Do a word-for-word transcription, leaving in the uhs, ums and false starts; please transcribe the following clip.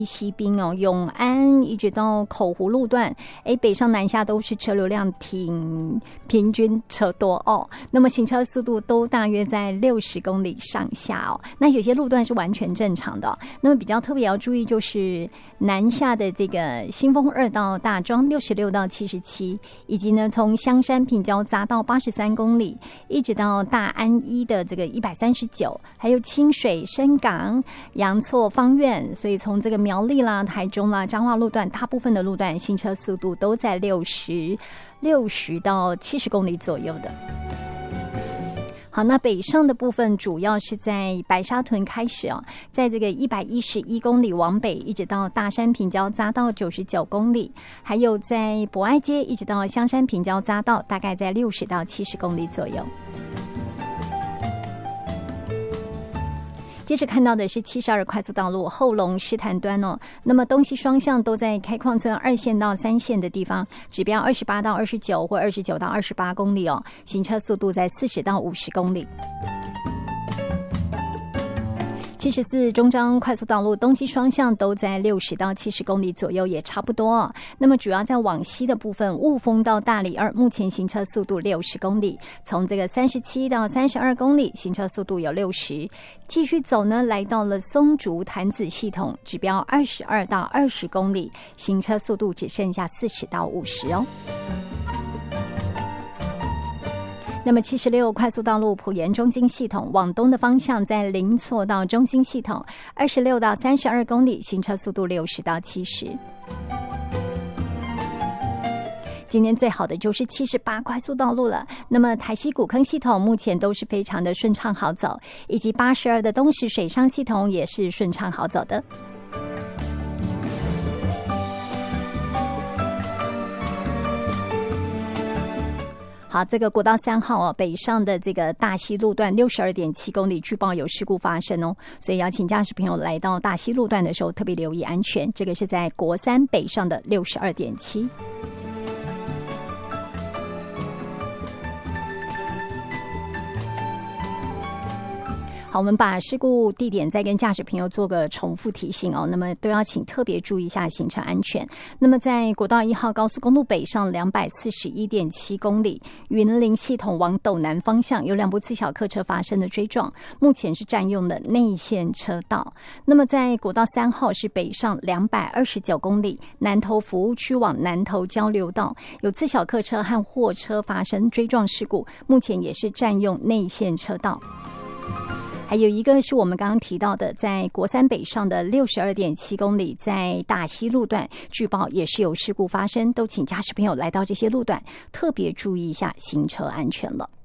西滨哦，永安一直到口湖路段，哎，北上南下都是车流量挺平均车多哦。那么行车速度都大约在六十公里上下哦。那有些路段是完全正常的哦。那么比较特别要注意就是南下的这个新丰二到大庄六十六到七十七，以及呢从香山平交匝道八十三公里，一直到大安一的这个一百三十九，还有清水、深港、阳错、芳苑，所以从这个苗栗啦、台中啦、彰化路段，大部分的路段行车速度都在六十、六十到七十公里左右的。好，那北上的部分主要是在白沙屯开始哦，在这个一百一十一公里往北，一直到大山平交匝道九十九公里，还有在博爱街一直到香山平交匝道，大概在六十到七十公里左右。接着看到的是七十二快速道路后龙狮潭端哦，那么东西双向都在开矿村二线到三线的地方，指标二十八到二十九或二十九到二十八公里哦，行车速度在四十到五十公里。七十四中彰快速道路东西双向都在六十到七十公里左右，也差不多哦。那么主要在往西的部分，雾峰到大里二，目前行车速度六十公里，从这个三十七到三十二公里，行车速度有六十。继续走呢，来到了松竹潭子系统，指标二十二到二十公里，行车速度只剩下四十到五十哦。那么七十六快速道路埔盐中心系统往东的方向，在林错到中心系统二十六到三十二公里，行车速度六十到七十。今天最好的就是七十八快速道路了，那么台西古坑系统目前都是非常的顺畅好走，以及八十二的东石水上系统也是顺畅好走的。好，这个国道三号哦，北上的这个大溪路段六十二点七公里，据报有事故发生哦，所以要请驾驶朋友来到大溪路段的时候特别留意安全。这个是在国三北上的六十二点七。好，我们把事故地点再跟驾驶朋友做个重复提醒哦，那么都要请特别注意一下行车安全。那么在国道一号高速公路北上两百四十一点七公里，云林系统往斗南方向有两部次小客车发生的追撞，目前是占用了内线车道。那么在国道三号是北上两百二十九公里，南投服务区往南投交流道有次小客车和货车发生追撞事故，目前也是占用内线车道。还有一个是我们刚刚提到的，在国三北上的六十二点七公里，在大溪路段，据报也是有事故发生，都请驾驶朋友来到这些路段，特别注意一下行车安全了。